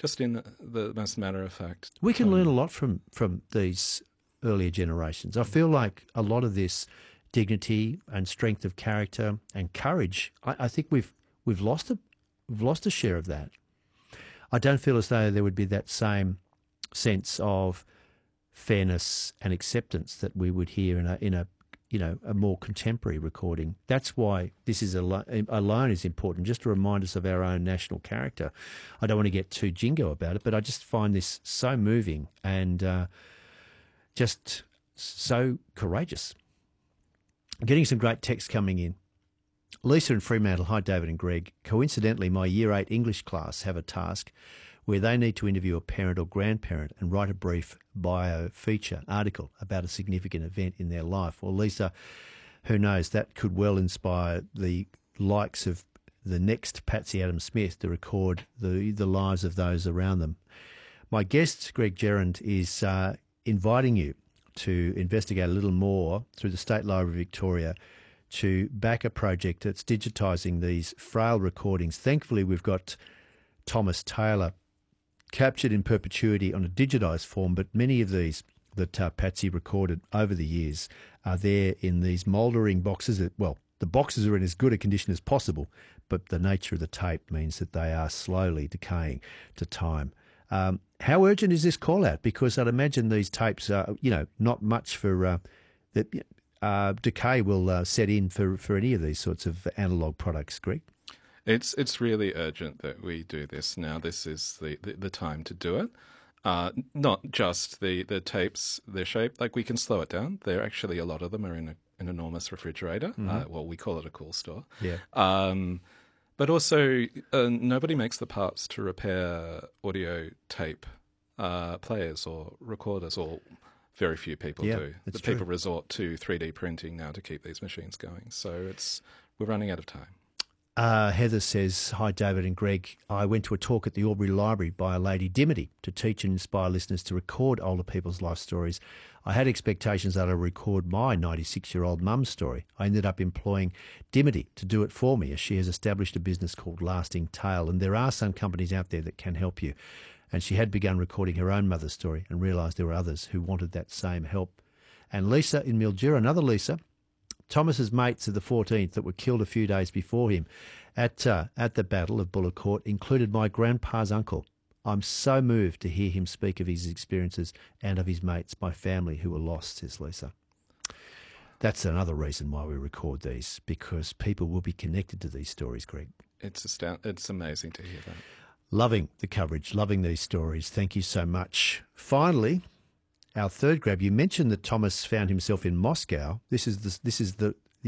just in the most matter-of-fact. We can learn a lot from these earlier generations. I feel like a lot of this dignity and strength of character and courage, I think we've lost a share of that. I don't feel as though there would be that same sense of fairness and acceptance that we would hear in a more contemporary recording. That's why this is alone is important, just to remind us of our own national character. I don't want to get too jingo about it, but I just find this so moving and just so courageous. Getting some great text coming in. Lisa in Fremantle, hi David and Greg. Coincidentally, my Year 8 English class have a task where they need to interview a parent or grandparent and write a brief bio feature article about a significant event in their life. Well, Lisa, who knows, that could well inspire the likes of the next Patsy Adams Smith to record the lives of those around them. My guest, Greg Gerrand, is inviting you to investigate a little more through the State Library of Victoria to back a project that's digitising these frail recordings. Thankfully, we've got Thomas Taylor captured in perpetuity on a digitised form, but many of these that Patsy recorded over the years are there in these mouldering boxes. Well, the boxes are in as good a condition as possible, but the nature of the tape means that they are slowly decaying to time. How urgent is this call out? Because I'd imagine these tapes are, not much for decay will set in for any of these sorts of analogue products, Greg. It's really urgent that we do this now. This is the time to do it. Not just the tapes, their shape. Like, we can slow it down. There actually, a lot of them are in an enormous refrigerator. Mm-hmm. We call it a cool store. Yeah. But also, nobody makes the parts to repair audio tape players or recorders, or very few people do. The people resort to 3D printing now to keep these machines going. So we're running out of time. Heather says, hi David and Greg, I went to a talk at the Albury Library by a lady, Dimity, to teach and inspire listeners to record older people's life stories. I had expectations that I'd record my 96-year-old mum's story. I ended up employing Dimity to do it for me, as she has established a business called Lasting Tale, and there are some companies out there that can help you. And she had begun recording her own mother's story and realised there were others who wanted that same help. And Lisa in Mildura, another Lisa, Thomas's mates of the 14th that were killed a few days before him at the Battle of Bullecourt included my grandpa's uncle. I'm so moved to hear him speak of his experiences and of his mates, my family, who were lost, says Lisa. That's another reason why we record these, because people will be connected to these stories, Greg. It's amazing to hear that. Loving the coverage, loving these stories. Thank you so much. Finally, our third grab. You mentioned that Thomas found himself in Moscow. This is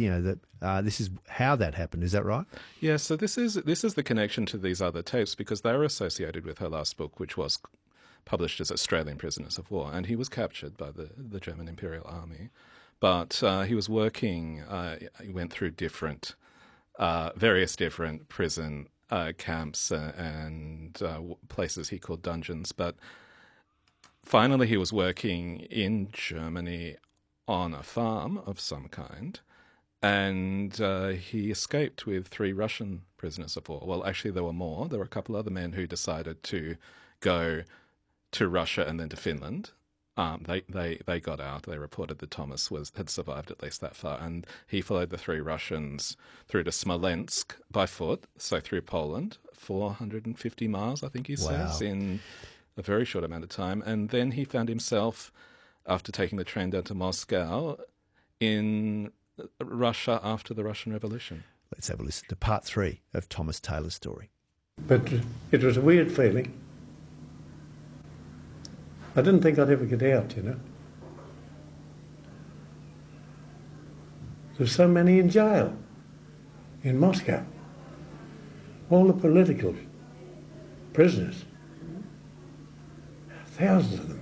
how that happened. Is that right? Yeah. So this is the connection to these other tapes, because they were associated with her last book, which was published as Australian Prisoners of War, and he was captured by the German Imperial Army. But he was working. He went through various different prison camps and places he called dungeons, but finally he was working in Germany on a farm of some kind, and he escaped with 3 Russian prisoners of war. Well, actually there were more. There were a couple other men who decided to go to Russia and then to Finland. They got out. They reported that Thomas had survived at least that far, and he followed the 3 Russians through to Smolensk by foot, so through Poland, 450 miles, I think he says, in a very short amount of time. And then he found himself, after taking the train down to Moscow, in Russia after the Russian Revolution. Let's have a listen to part 3 of Thomas Taylor's story. But it was a weird feeling. I didn't think I'd ever get out, There's so many in jail in Moscow. All the political prisoners. Thousands of them.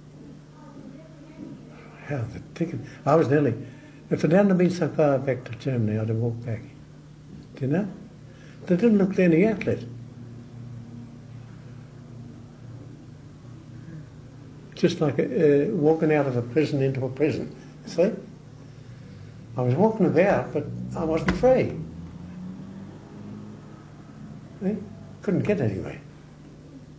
How the ticket. I was nearly, if it hadn't been so far back to Germany, I'd have walked back. Do you know? They didn't look to any outlet. Just like walking out of a prison into a prison. See? I was walking about, but I wasn't free. See? Couldn't get anywhere.